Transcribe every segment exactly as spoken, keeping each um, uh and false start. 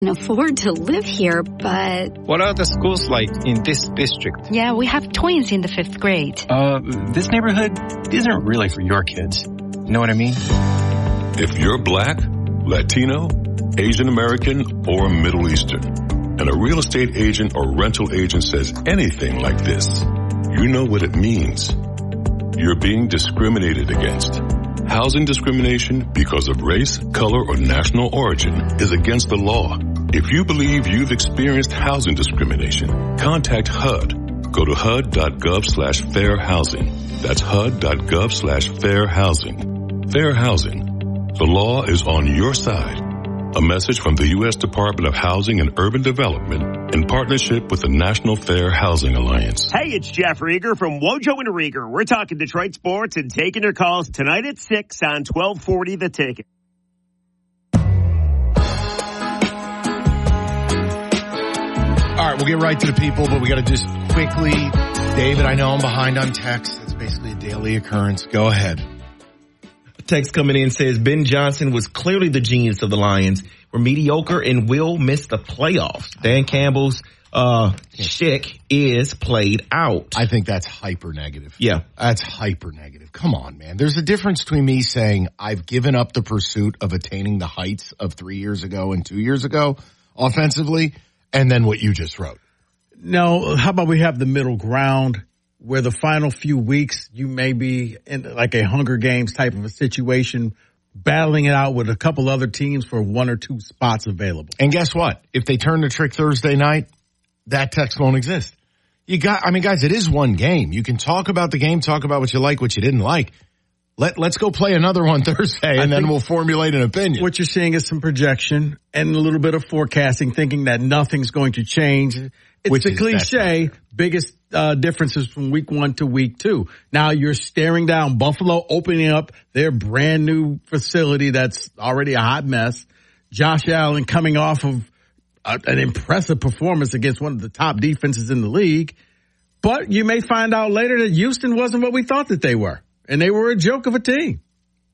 afford to live here, but... What are the schools like in this district? Yeah, we have twins in the fifth grade. Uh, this neighborhood isn't really for your kids. You know what I mean? If you're black, Latino, Asian American, or Middle Eastern, and a real estate agent or rental agent says anything like this, you know what it means. You're being discriminated against. Housing discrimination because of race, color, or national origin is against the law. If you believe you've experienced housing discrimination, contact H U D. Go to H U D dot gov slash fair housing. That's H U D dot gov slash fair housing. Fair housing. The law is on your side. A message from the U S Department of Housing and Urban Development in partnership with the National Fair Housing Alliance. Hey, it's Jeff Rieger from Wojo and Rieger. We're talking Detroit sports and taking your calls tonight at six on twelve forty The Ticket. All right, we'll get right to the people, but we got to just quickly, David, I know I'm behind on text. That's basically a daily occurrence. Go ahead. Text coming in says Ben Johnson was clearly the genius of the Lions. We're mediocre and will miss the playoffs. Dan Campbell's uh shtick is played out. I think that's hyper negative. Yeah. That's hyper negative. Come on, man. There's a difference between me saying I've given up the pursuit of attaining the heights of three years ago and two years ago offensively, and then what you just wrote. No, how about we have the middle ground? Where the final few weeks you may be in like a Hunger Games type of a situation, battling it out with a couple other teams for one or two spots available. And guess what? If they turn the trick Thursday night, that text won't exist. You got, I mean, guys, it is one game. You can talk about the game, talk about what you like, what you didn't like. Let, let's go play another one Thursday, and then we'll formulate an opinion. What you're seeing is some projection and a little bit of forecasting, thinking that nothing's going to change. It's Which the cliche, biggest uh, differences from week one to week two. Now you're staring down Buffalo opening up their brand new facility that's already a hot mess. Josh Allen coming off of a, an impressive performance against one of the top defenses in the league. But you may find out later that Houston wasn't what we thought that they were. And they were a joke of a team.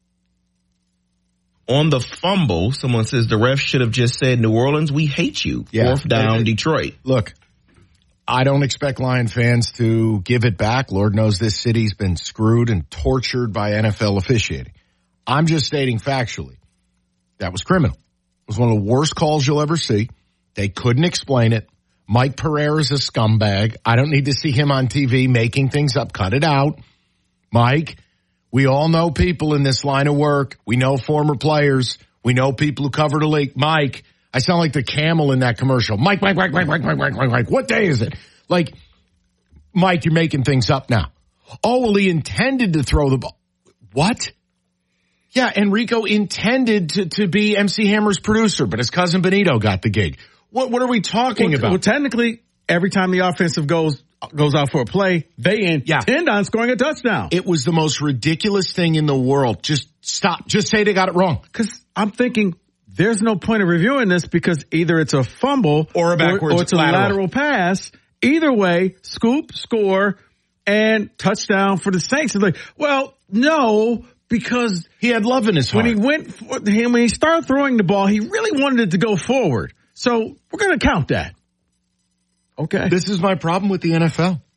On the fumble, someone says the ref should have just said, New Orleans, we hate you. Yeah. Fourth down, Detroit. Look, I don't expect Lion fans to give it back. Lord knows this city's been screwed and tortured by N F L officiating. I'm just stating factually. That was criminal. It was one of the worst calls you'll ever see. They couldn't explain it. Mike Pereira's a scumbag. I don't need to see him on T V making things up. Cut it out. Mike, we all know people in this line of work. We know former players. We know people who cover the league. Mike, I sound like the camel in that commercial. Mike, Mike, Mike, Mike, Mike, Mike, Mike, Mike, Mike. What day is it? Like, Mike, you're making things up now. Oh, well, he intended to throw the ball. What? Yeah, Enrico intended to, to be M C Hammer's producer, but his cousin Benito got the gig. What What are we talking well, about? Well, technically, every time the offensive goes goes out for a play, they intend yeah. on scoring a touchdown. It was the most ridiculous thing in the world. Just stop. Just say they got it wrong. Because I'm thinking there's no point of reviewing this because either it's a fumble or a backwards or, or it's a lateral. lateral pass. Either way, scoop, score, and touchdown for the Saints. It's like, well, no, because he had love in his heart. When he went, for, when he started throwing the ball, he really wanted it to go forward. So we're going to count that. Okay. This is my problem with the N F L.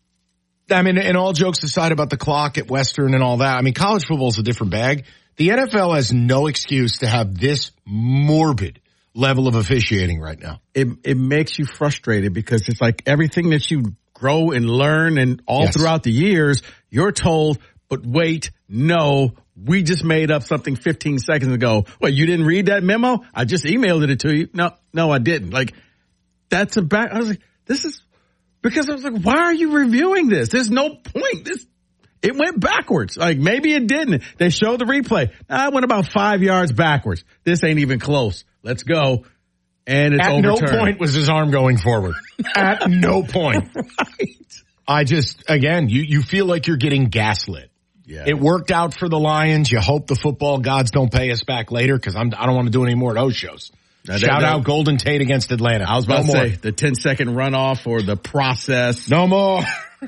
I mean, and all jokes aside about the clock at Western and all that, I mean, college football is a different bag. The N F L has no excuse to have this morbid level of officiating right now. It it makes you frustrated because it's like everything that you grow and learn and all yes. throughout the years, you're told, but wait, no, we just made up something fifteen seconds ago. What, you didn't read that memo? I just emailed it to you. No, no, I didn't. Like, that's a back. I was like, this is because I was like, why are you reviewing this? There's no point. This It went backwards. Like, maybe it didn't. They showed the replay. I went about five yards backwards. This ain't even close. Let's go. And it's At overturned. no point was his arm going forward. At no point. Right. I just, again, you, you feel like you're getting gaslit. Yeah. It worked out for the Lions. You hope the football gods don't pay us back later because I'm I don't want to do any more of those shows. Now, Shout that, out that, Golden Tate against Atlanta. I was about no to more. say the ten second runoff or the process. No more.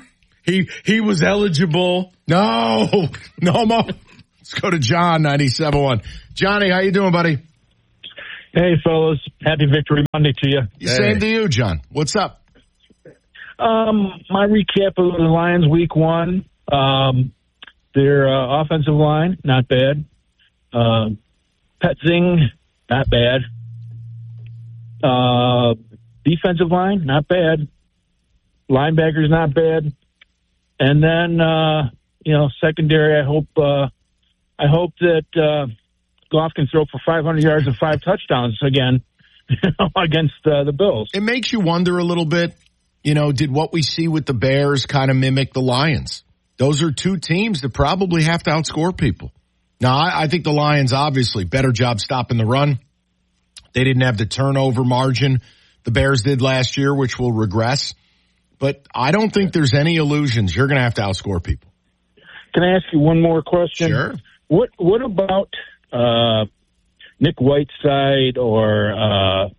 he he was eligible. No, no more. Let's go to John ninety-seven point one. Johnny, how you doing, buddy? Hey, fellas. Happy Victory Monday to you. Hey. Same to you, John. What's up? Um, my recap of the Lions week one. Um, their uh, offensive line, not bad. Uh, Petzing, not bad. Uh, defensive line, not bad. Linebackers, not bad. And then, uh, you know, secondary, I hope, uh, I hope that, uh, Goff can throw for five hundred yards and five touchdowns again against uh, the Bills. It makes you wonder a little bit, you know, did what we see with the Bears kind of mimic the Lions? Those are two teams that probably have to outscore people. Now, I, I think the Lions, obviously, better job stopping the run. They didn't have the turnover margin the Bears did last year, which will regress. But I don't think there's any illusions. You're going to have to outscore people. Can I ask you one more question? Sure. What What about uh, Nick Whiteside or uh,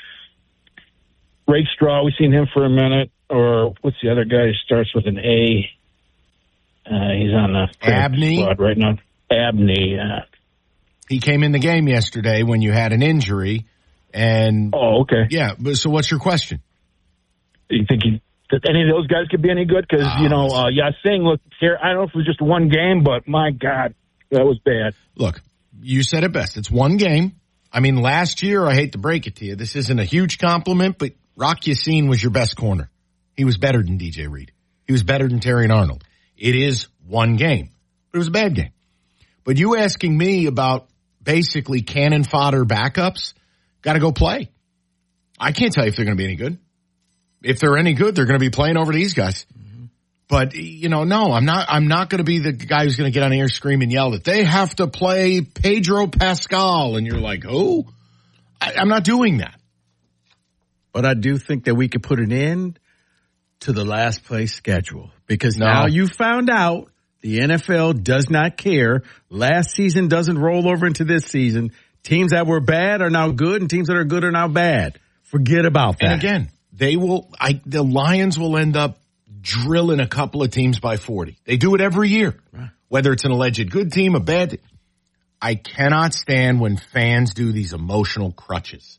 Ray Straw? We've seen him for a minute. Or what's the other guy who starts with an A? Uh, he's on the Abney squad right now. Abney. Uh, he came in the game yesterday when you had an injury. And oh, okay. Yeah. But so what's your question? You think he, that any of those guys could be any good? Because, oh, you know, uh, Yasing looked here. I don't know if it was just one game, but my God, that was bad. Look, you said it best. It's one game. I mean, last year, I hate to break it to you, this isn't a huge compliment, but Rock Yassin was your best corner. He was better than D J Reed. He was better than Terrion Arnold. It is one game, but it was a bad game. But you asking me about basically cannon fodder backups, got to go play. I can't tell you if they're going to be any good. If they're any good, they're going to be playing over these guys. Mm-hmm. But, you know, no, I'm not, I'm not going to be the guy who's going to get on the air, scream and yell that they have to play Pedro Pascal. And you're like, oh, I, I'm not doing that. But I do think that we could put an end to the last place schedule because no. now you found out the N F L does not care. Last season doesn't roll over into this season. Teams that were bad are now good and teams that are good are now bad. Forget about that. And again, they will, I, the Lions will end up drilling a couple of teams by forty. They do it every year, whether it's an alleged good team, a bad team. I cannot stand when fans do these emotional crutches.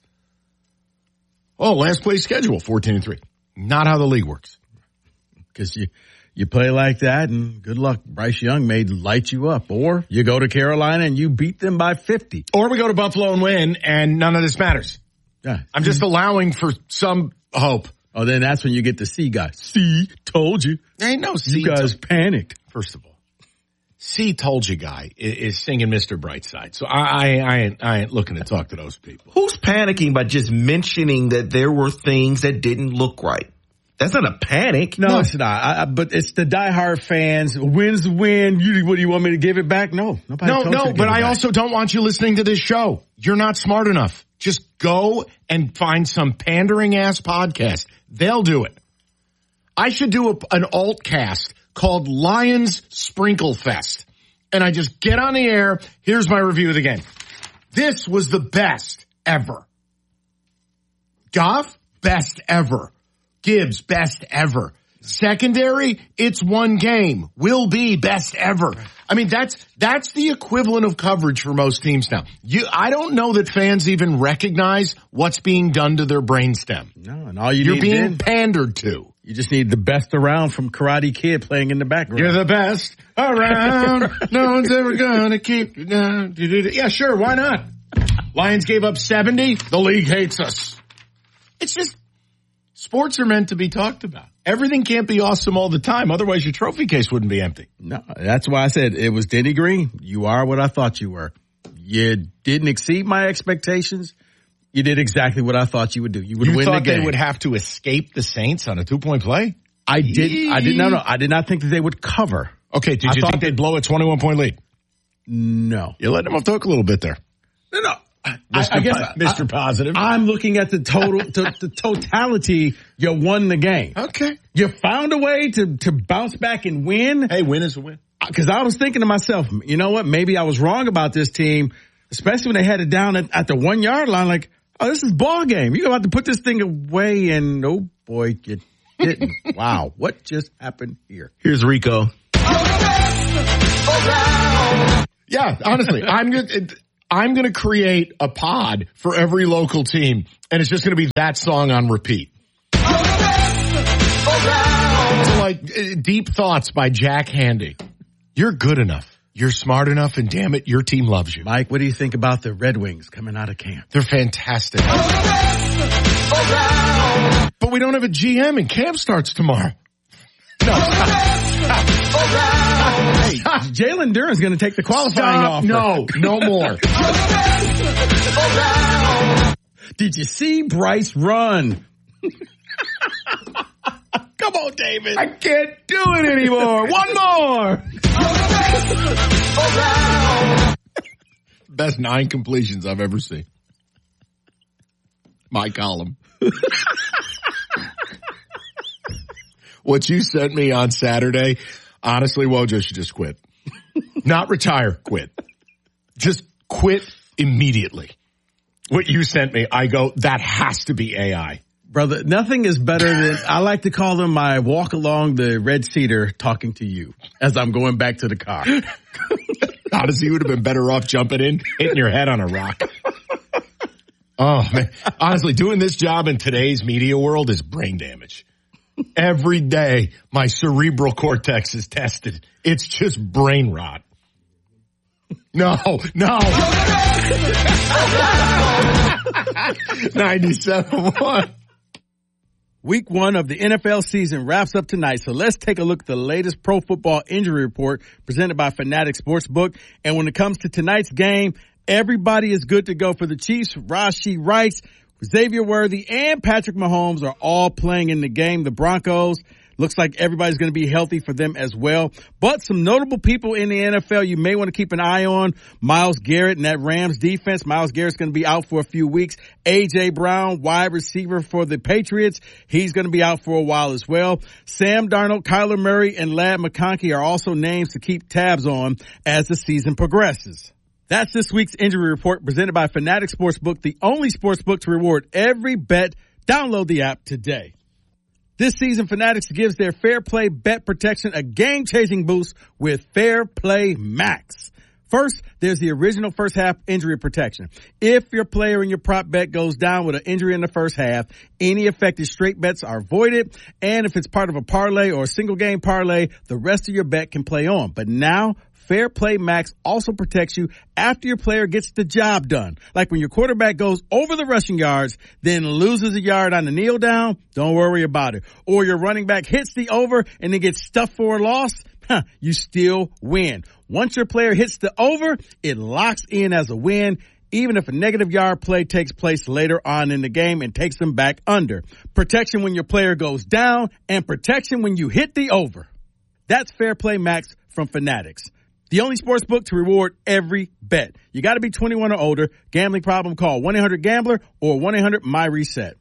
Oh, last place schedule, fourteen and three. Not how the league works. Because you, you play like that and good luck. Bryce Young may light you up. Or you go to Carolina and you beat them by fifty. Or we go to Buffalo and win and none of this matters. Yeah. I'm just allowing for some hope. Oh, then that's when you get the C guy. See, told you. There ain't no C. You guys to- panicked. First of all, C told you guy is, is singing Mister Brightside. So I, I, I, ain't, I ain't looking to talk to those people. Who's panicking by just mentioning that there were things that didn't look right? That's not a panic. No, no. It's not. I, I, but it's the diehard fans. Wins the win. You, what do you want me to give it back? No. Nobody no, told no, you to but give it I back. also don't want you listening to this show. You're not smart enough. Just go and find some pandering ass podcast. They'll do it. I should do a, an alt cast called Lions Sprinkle Fest. And I just get on the air. Here's my review of the game. This was the best ever. Goff, best ever. Gibbs, best ever. Secondary, it's one game. Will be best ever. I mean, that's, that's the equivalent of coverage for most teams now. You, I don't know that fans even recognize what's being done to their brainstem. No, and all you You're need being then, pandered to. You just need the best around from Karate Kid playing in the background. You're the best around. No one's ever gonna keep you down. Yeah, sure. Why not? Lions gave up seventy. The league hates us. It's just, sports are meant to be talked about. Everything can't be awesome all the time. Otherwise, your trophy case wouldn't be empty. No, that's why I said it was Denny Green. You are what I thought you were. You didn't exceed my expectations. You did exactly what I thought you would do. You would you win the thought game. They would have to escape the Saints on a two-point play? I did. I did not know. I did not think that they would cover. Okay, did I you think they'd blow a twenty-one point lead? No. You're letting them off the hook a little bit there. No, no. Mister I, I guess Po- Mister I, Positive. I'm looking at the total, to, the totality. You won the game. Okay. You found a way to, to bounce back and win. Hey, win is a win. Because I was thinking to myself, you know what? Maybe I was wrong about this team, especially when they had it down at, at the one yard line. Like, oh, this is ball game. You're about to put this thing away, and oh boy, you didn't. Wow, what just happened here? Here's Rico. Yeah, honestly, I'm good. I'm going to create a pod for every local team, and it's just going to be that song on repeat. So like Deep Thoughts by Jack Handy. You're good enough. You're smart enough, and damn it, your team loves you. Mike, what do you think about the Red Wings coming out of camp? They're fantastic. But we don't have a G M, and camp starts tomorrow. No. Hey, Jalen Duren's going to take the qualifying Stop. offer. No, no more. Did you see Bryce run? Come on, David. I can't do it anymore. One more. Best nine completions I've ever seen. My column. What you sent me on Saturday, honestly, Wojo should just quit. Not retire, quit. Just quit immediately. What you sent me, I go, that has to be A I. Brother, nothing is better than, I like to call them my walk along the red cedar talking to you as I'm going back to the car. Honestly, you would have been better off jumping in, hitting your head on a rock. Oh, man. Honestly, doing this job in today's media world is brain damage. Every day, my cerebral cortex is tested. It's just brain rot. No, no. ninety-seven one. Week one of the N F L season wraps up tonight, so let's take a look at the latest pro football injury report presented by Fanatic Sportsbook. And when it comes to tonight's game, everybody is good to go for the Chiefs. Rashee Rice, Xavier Worthy, and Patrick Mahomes are all playing in the game. The Broncos, looks like everybody's going to be healthy for them as well. But some notable people in the N F L you may want to keep an eye on. Myles Garrett and that Rams defense. Myles Garrett's going to be out for a few weeks. A J. Brown, wide receiver for the Patriots. He's going to be out for a while as well. Sam Darnold, Kyler Murray, and Ladd McConkey are also names to keep tabs on as the season progresses. That's this week's injury report presented by Fanatic Sportsbook, the only sportsbook to reward every bet. Download the app today. This season, Fanatics gives their Fair Play bet protection a game-changing boost with Fair Play Max. First, there's the original first half injury protection. If your player in your prop bet goes down with an injury in the first half, any affected straight bets are voided. And if it's part of a parlay or a single game parlay, the rest of your bet can play on. But now, Fair Play Max also protects you after your player gets the job done. Like when your quarterback goes over the rushing yards, then loses a yard on the kneel down, don't worry about it. Or your running back hits the over and then gets stuffed for a loss, huh, you still win. Once your player hits the over, it locks in as a win, even if a negative yard play takes place later on in the game and takes them back under. Protection when your player goes down and protection when you hit the over. That's Fair Play Max from Fanatics. The only sports book to reward every bet. You got to be twenty-one or older. Gambling problem, call one eight hundred gambler or one eight hundred my reset.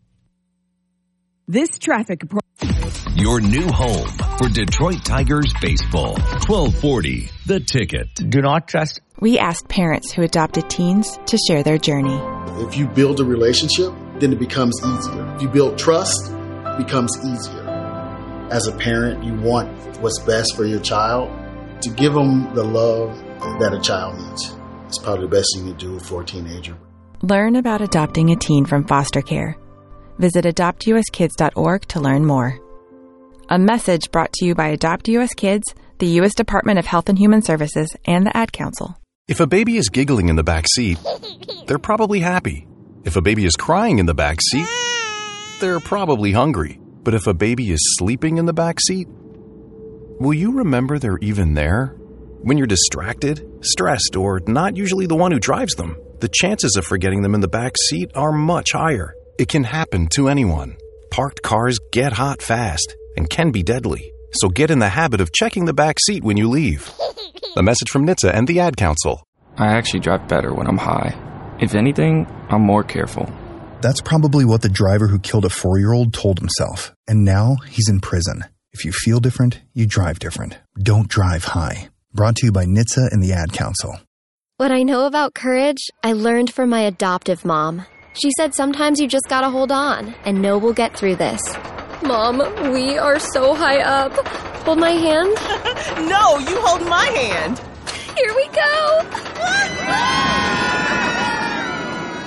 This traffic report. Your new home for Detroit Tigers baseball. twelve forty, The Ticket. Do not trust. We asked parents who adopted teens to share their journey. If you build a relationship, then it becomes easier. If you build trust, it becomes easier. As a parent, you want what's best for your child. To give them the love that a child needs. It's probably the best thing to do for a teenager. Learn about adopting a teen from foster care. Visit adopt u s kids dot org to learn more. A message brought to you by Adopt U S Kids, the U S Department of Health and Human Services, and the Ad Council. If a baby is giggling in the back seat, they're probably happy. If a baby is crying in the back seat, they're probably hungry. But if a baby is sleeping in the back seat, will you remember they're even there? When you're distracted, stressed, or not usually the one who drives them, the chances of forgetting them in the back seat are much higher. It can happen to anyone. Parked cars get hot fast and can be deadly. So get in the habit of checking the back seat when you leave. A message from N H T S A and the Ad Council. I actually drive better when I'm high. If anything, I'm more careful. That's probably what the driver who killed a four-year-old told himself. And now he's in prison. If you feel different, you drive different. Don't drive high. Brought to you by N H T S A and the Ad Council. What I know about courage, I learned from my adoptive mom. She said sometimes you just gotta hold on and know we'll get through this. Mom, we are so high up. Hold my hand. No, you hold my hand. Here we go.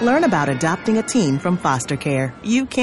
Learn about adopting a teen from foster care. You can